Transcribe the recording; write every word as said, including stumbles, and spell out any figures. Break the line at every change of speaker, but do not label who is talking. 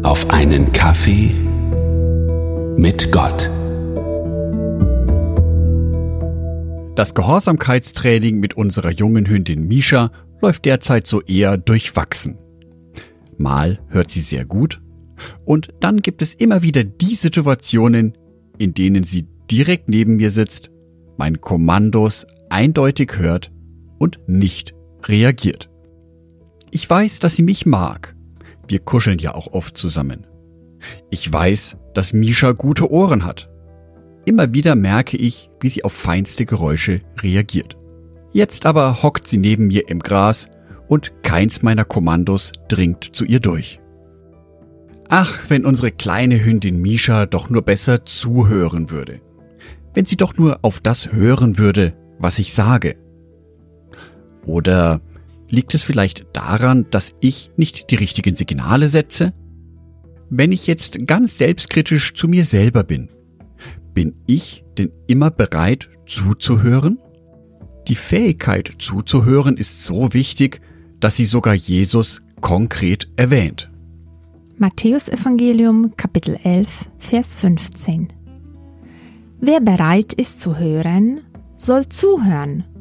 auf einen Kaffee mit Gott.
Das Gehorsamkeitstraining mit unserer jungen Hündin Misha läuft derzeit so eher durchwachsen. Mal hört sie sehr gut und dann gibt es immer wieder die Situationen, in denen sie direkt neben mir sitzt, meine Kommandos eindeutig hört und nicht reagiert. Ich weiß, dass sie mich mag. Wir kuscheln ja auch oft zusammen. Ich weiß, dass Misha gute Ohren hat. Immer wieder merke ich, wie sie auf feinste Geräusche reagiert. Jetzt aber hockt sie neben mir im Gras und keins meiner Kommandos dringt zu ihr durch. Ach, wenn unsere kleine Hündin Misha doch nur besser zuhören würde. Wenn sie doch nur auf das hören würde, was ich sage. Oder liegt es vielleicht daran, dass ich nicht die richtigen Signale setze? Wenn ich jetzt ganz selbstkritisch zu mir selber bin, bin ich denn immer bereit zuzuhören? Die Fähigkeit zuzuhören ist so wichtig, dass sie sogar Jesus konkret erwähnt.
Matthäus-Evangelium, Kapitel elf, Vers fünfzehn. Wer bereit ist zu hören, soll zuhören